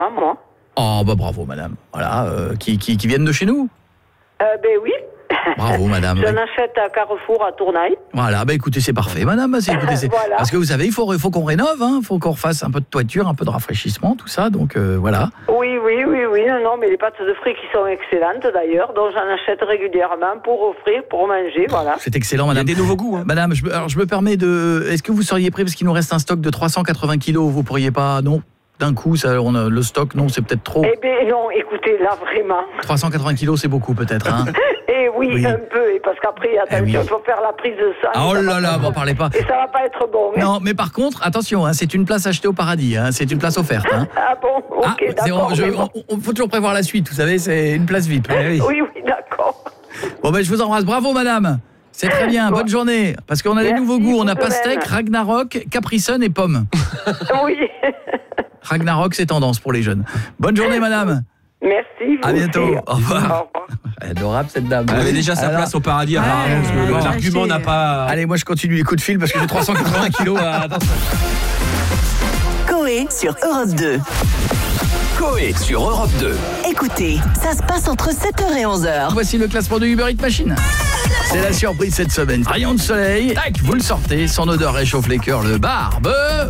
moi. Oh, bah bravo, madame. Voilà, qui viennent de chez nous. Ben oui. Bravo, madame. J'en achète à Carrefour, à Tournai. Voilà, bah écoutez, c'est parfait, madame. Voilà. Parce que vous savez, il faut qu'on rénove, hein. Il faut qu'on refasse un peu de toiture, un peu de rafraîchissement, tout ça, donc voilà. Oui. Non, mais les pâtes de fruits qui sont excellentes d'ailleurs, donc j'en achète régulièrement pour offrir, pour manger, voilà. C'est excellent, madame. Il y a des nouveaux goûts, hein. Madame, je me permets de... Est-ce que vous seriez prêt, parce qu'il nous reste un stock de 380 kilos, vous pourriez pas... Non, d'un coup, on a le stock, non, c'est peut-être trop. Eh bien non, écoutez, là vraiment. 380 kilos, c'est beaucoup peut-être, hein. Eh oui, un peu, parce qu'après, attention, il faut faire la prise de sang. Oh là là, m'en parlez pas. Et ça va pas être bon. Non, mais par contre, attention, hein, c'est une place achetée au paradis, hein, c'est une place offerte. Hein. Ah bon, ok, d'accord. On faut toujours prévoir la suite, vous savez, c'est une place VIP. Oui, d'accord. Bon, ben je vous embrasse, bravo madame. C'est très bien, bonne journée. Parce qu'on a des nouveaux goûts, on a pastèque, Ragnarok, Capri Sun et pomme. Oui. Ragnarok, c'est tendance pour les jeunes. Bonne journée madame. Merci. À bientôt. Aussi. Au revoir. Adorable cette dame. Elle avait déjà sa place au paradis. L'argument n'a pas... Allez, moi je continue les coups de fil parce que j'ai 380 kilos. Attention. Coé sur Europe 2. Coé sur Europe 2. Écoutez, ça se passe entre 7h et 11h. Voici le classement de Uber Eats Machine. C'est la surprise cette semaine. Rayon de soleil, tac, vous le sortez, son odeur réchauffe les cœurs, le barbe.